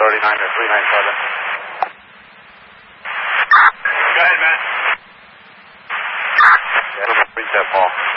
39 to 397. Go ahead, man. Yeah, reach that, Paul.